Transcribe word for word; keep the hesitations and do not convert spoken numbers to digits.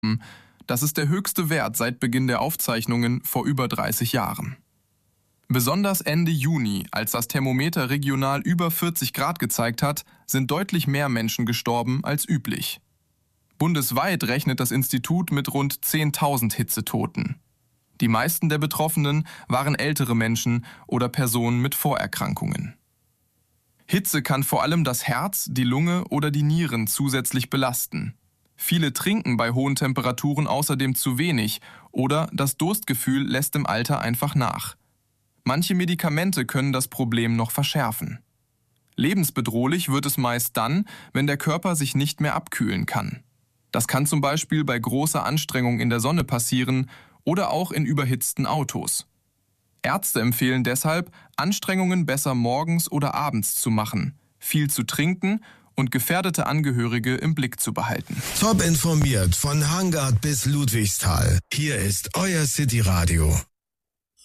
Das ist der höchste Wert seit Beginn der Aufzeichnungen vor über dreißig Jahren. Besonders Ende Juni, als das Thermometer regional über vierzig Grad gezeigt hat, sind deutlich mehr Menschen gestorben als üblich. Bundesweit rechnet das Institut mit rund zehntausend Hitzetoten. Die meisten der Betroffenen waren ältere Menschen oder Personen mit Vorerkrankungen. Hitze kann vor allem das Herz, die Lunge oder die Nieren zusätzlich belasten. Viele trinken bei hohen Temperaturen außerdem zu wenig oder das Durstgefühl lässt im Alter einfach nach. Manche Medikamente können das Problem noch verschärfen. Lebensbedrohlich wird es meist dann, wenn der Körper sich nicht mehr abkühlen kann. Das kann zum Beispiel bei großer Anstrengung in der Sonne passieren oder auch in überhitzten Autos. Ärzte empfehlen deshalb, Anstrengungen besser morgens oder abends zu machen, viel zu trinken und gefährdete Angehörige im Blick zu behalten. Top informiert von Hangard bis Ludwigsthal. Hier ist euer City Radio.